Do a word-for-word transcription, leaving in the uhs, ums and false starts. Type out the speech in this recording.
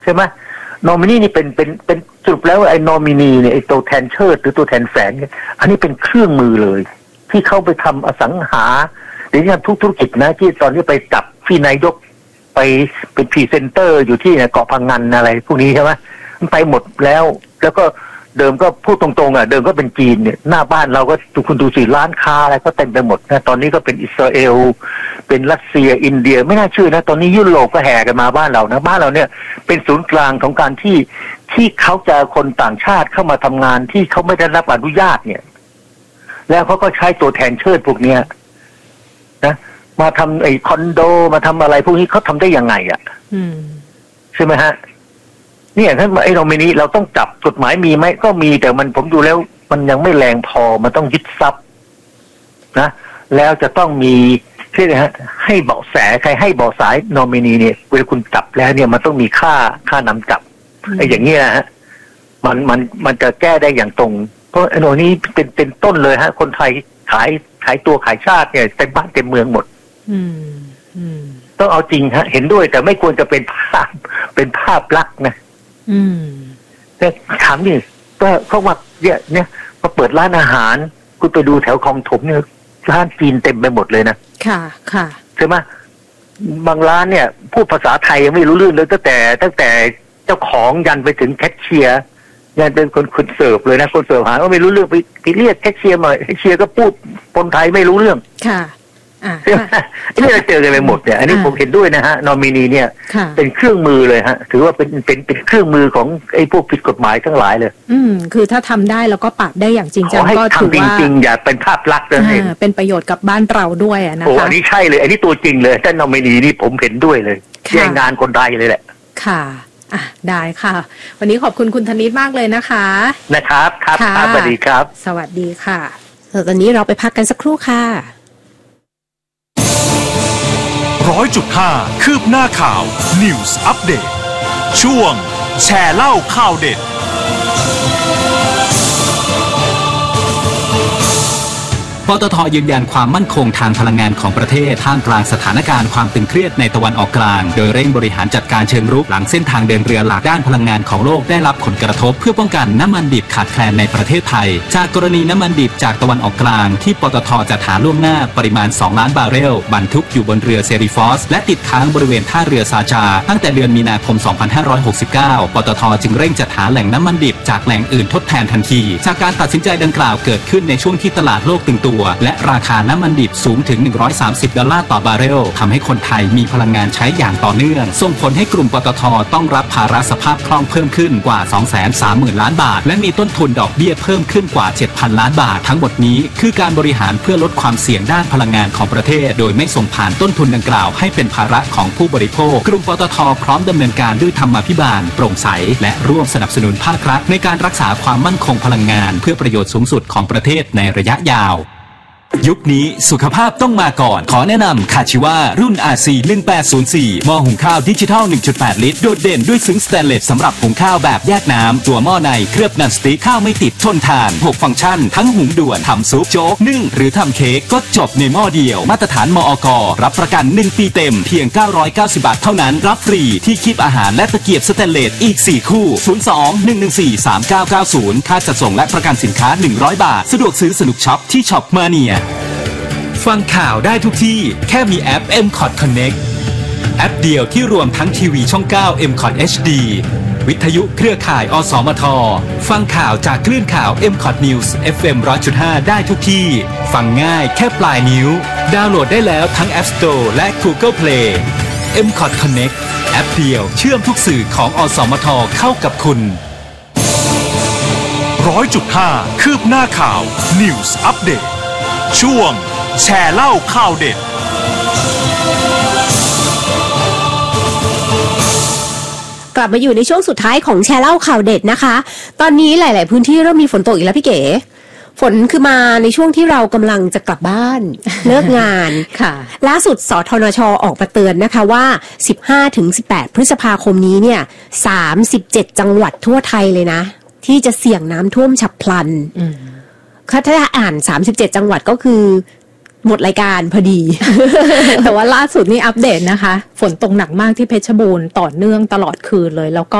ใช่ไหมนอมินีนี่เป็นเป็นเป็นสรุปแล้วไอ้นอมินีเนี่ยไอ้ตัวแทนเชิดหรือตัวแทนแฝงอันนี้เป็นเครื่องมือเลยที่เข้าไปทำอสังหาหรือทุกธุรกิจนะที่ตอนนี้ไปจับพี่นายกไปเป็นพรีเซนเตอร์อยู่ที่เกาะพังงานอะไรพวกนี้ใช่ไหมมันไปหมดแล้วแล้วก็เดิมก็พูดตรงๆอ่ะเดิมก็เป็นจีนเนี่ยหน้าบ้านเราก็คุณดูสิร้านค้าอะไรก็เต็มไปหมดนะตอนนี้ก็เป็นอิสราเอลเป็นรัสเซียอินเดียไม่น่าเชื่อนะตอนนี้ยุโรปก็แห่กันมาบ้านเรานะบ้านเราเนี่ยเป็นศูนย์กลางของการที่ที่เขาจะคนต่างชาติเข้ามาทำงานที่เขาไม่ได้รับอนุญาตเนี่ยแล้วเขาก็ใช้ตัวแทนเชิดพวกเนี้ยนะมาทำไอ้คอนโดมาทำอะไรพวกนี้เขาทำได้ยังไงอ่ะใช่ไหมฮะเนี่ยถ้าไอ้เราไม่นี้เราต้องจับกฎหมายมีไหมก็มีแต่มันผมดูแล้วมันยังไม่แรงพอมันต้องยึดทรัพย์นะแล้วจะต้องมีเช่นนะฮะให้เบาะแสใครให้เบาะสายนอมินีเนี่ยเวลาคุณจับแล้วเนี่ยมันต้องมีค่าค่านำจับไอ้อย่างเงี้ยนะฮะมันมันมันจะแก้ได้อย่างตรงเพราะไอ้โน่นนี้เป็นเป็นต้นเลยฮะคนไทยขายขายตัวขายชาติเนี่ยเต็มบ้านเต็มเมืองหมดต้องเอาจริงฮะเห็นด้วยแต่ไม่ควรจะเป็นภาพเป็นภาพลักษณ์นะแต่ถามดิก็เพราะว่าเนี่ยเนี่ยมาเปิดร้านอาหารคุณไปดูแถวคลองถมเนี่ยร้านจีนเต็มไปหมดเลยนะค่ะค่ะใช่ไหมบางร้านเนี่ยพูดภาษาไทยยังไม่รู้เรื่องเลยตั้งแต่ตั้งแต่เจ้าของยันไปถึงแคชเชียร์ยันเป็นคนคนเสิร์ฟเลยนะคนเสิร์ฟหาก็ไม่รู้เรื่องไปไปเรียกแคชเชียร์มาแคชเชียร์ก็พูดคนไทยไม่รู้เรื่องค่ะอ่านี่เราเจอกันไปหมดเนี่ยอันนี้ผมเห็นด้วยนะฮะนอมินีเนี่ยเป็นเครื่องมือเลยฮะถือว่าเป็นเป็นเป็นเครื่องมือของไอ้พวกผิดกฎหมายทั้งหลายเลยอืมคือถ้าทำได้แล้วก็ปราบได้อย่างจริงจังก็ถือว่าจริงๆอย่าเป็นภาพลักษณ์นั่นเองเป็นประโยชน์กับบ้านเราด้วยนะคะโอ้อันนี้ใช่เลยอันนี้ตัวจริงเลยแต่นอมินีนี่ผมเห็นด้วยเลยแย่งงานคนไทยเลยแหละค่ะอ่ะได้ค่ะวันนี้ขอบคุณคุณธนิตมากเลยนะคะนะครับครับสวัสดีครับสวัสดีค่ะตอนนี้เราไปพักกันสักครู่ค่ะร้อยจุดห้าคืบหน้าข่าว News Update ช่วงแชร์เล่าข่าวเด็ดปตท.ยืนยันความมั่นคงทางพลังงานของประเทศท่ามกลางสถานการณ์ความตึงเครียดในตะวันออกกลางโดยเร่งบริหารจัดการเชิงรุกหลังเส้นทางเดินเรือหลักด้านพลังงานของโลกได้รับผลกระทบเพื่อป้องกันน้ำมันดิบขาดแคลนในประเทศไทยจากกรณีน้ำมันดิบจากตะวันออกกลางที่ปตท.จัดหาล่วงหน้าปริมาณสองล้านบาร์เรลบรรทุกอยู่บนเรือเซริฟอสและติดค้างบริเวณท่าเรือซาจาตั้งแต่เดือนมีนาคมสองพันห้าร้อยหกสิบเก้าปตท.จึงเร่งจัดหาแหล่งน้ำมันดิบจากแหล่งอื่นทดแทนทันทีจากการตัดสินใจดังกล่าวเกิดขึ้นในช่วงที่ตลาดโลกตึงตัวและราคาน้ำมันดิบสูงถึงหนึ่งร้อยสามสิบดอลลาร์ต่อบาร์เรลทำให้คนไทยมีพลังงานใช้อย่างต่อเนื่องส่งผลให้กลุ่มปตท.ต้องรับภาระสภาพคล่องเพิ่มขึ้นกว่า สองแสนสามหมื่นล้านบาทและมีต้นทุนดอกเบี้ยเพิ่มขึ้นกว่า เจ็ดพันล้านบาททั้งหมดนี้คือการบริหารเพื่อลดความเสี่ยงด้านพลังงานของประเทศโดยไม่ส่งผ่านต้นทุนดังกล่าวให้เป็นภาระของผู้บริโภคกลุ่มปตท.พร้อมดำเนินการด้วยธรรมาภิบาลโปร่งใสและร่วมสนับสนุนภาครัฐในการรักษาความมั่นคงพลังงานเพื่อประโยชน์สูงสุดของประเทศในระยะยาวยุคนี้สุขภาพต้องมาก่อนขอแนะนำคาชิวารุ่น อาร์ ซี หนึ่งแปดศูนย์สี่ หม้อหุงข้าวดิจิทัล หนึ่งจุดแปด ลิตรโดดเด่นด้วยซึ้งสแตนเลสสำหรับหุงข้าวแบบแยกน้ำตัวหม้อในเคลือบนันสติ๊กข้าวไม่ติดทนทานหกฟังก์ชันทั้งหุงด่วนทำซุปโจ๊กนึ่งหรือทำเค้กก็จบในหม้อเดียวมาตรฐานมอก.รับประกันหนึ่งปีเต็มเพียงเก้าร้อยเก้าสิบบาทเท่านั้นรับฟรีที่คีบอาหารและตะเกียบสแตนเลสอีกสี่คู่ศูนย์ สอง หนึ่ง หนึ่ง สี่ สาม เก้า เก้า ศูนย์ค่าจัดส่งและประกันสินค้าหนึ่งร้อยบาทสะดวกซื้อสนุกช็อปที่ช็อปมาเนียฟังข่าวได้ทุกที่แค่มีแอป เอ็ม คอท Connect แอปเดียวที่รวมทั้งทีวีช่องเก้า เอ็ม คอท เอช ดี วิทยุเครือข่ายอสมทฟังข่าวจากคลื่นข่าว เอ็ม คอท News เอฟ เอ็ม หนึ่งร้อยจุดห้า ได้ทุกที่ฟังง่ายแค่ปลายนิ้วดาวน์โหลดได้แล้วทั้ง App Store และ Google Play เอ็ม คอท Connect แอปเดียวเชื่อมทุกสื่อของอสมทเข้ากับคุณ ร้อยจุดห้า คืบหน้าข่าว News Update ช่วงแชร์เล่าข่าวเด็ดกลับมาอยู่ในช่วงสุดท้ายของแชร์เล่าข่าวเด็ดนะคะตอนนี้หลายๆพื้นที่เริ่มมีฝนตกอีกแล้วพี่เก๋ฝนคือมาในช่วงที่เรากำลังจะกลับบ้าน เลิกงานค่ะล่าสุดสทนช.ออกมาเตือนนะคะว่า สิบห้าถึงสิบแปด พฤษภาคมนี้เนี่ยสามสิบเจ็ดจังหวัดทั่วไทยเลยนะที่จะเสี่ยงน้ำท่วมฉับพลันถ้าถ้าอ่านสามสิบเจ็ดจังหวัดก็คือหมดรายการพอดีแต่ว่าล่าสุดนี่อัปเดตนะคะฝนตกหนักมากที่เพชรบูรณ์ต่อเนื่องตลอดคืนเลยแล้วก็